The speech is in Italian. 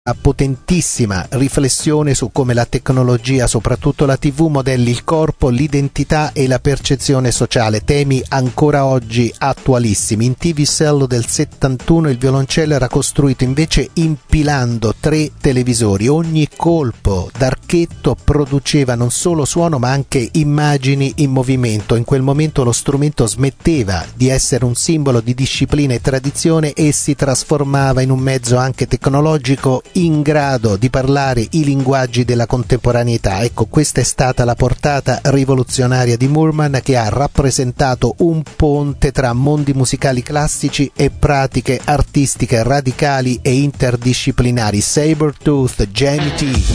potentissima riflessione su come la tecnologia, soprattutto la TV, modelli il corpo, l'identità e la percezione sociale, temi ancora oggi attualissimi. In TV Cell del 71 il violoncello era costruito invece impilando 3 televisori. Ogni colpo d'archetto produceva non solo suono ma anche immagini in movimento. In quel momento lo strumento smetteva di essere un simbolo di disciplina e tradizione e si trasformava in un mezzo anche tecnologico in grado di parlare i linguaggi della contemporaneità. Ecco, questa è stata la portata rivoluzionaria di Moorman, che ha rappresentato un ponte tra mondi musicali classici e pratiche artistiche radicali e interdisciplinari. Sabertooth, Jamie T.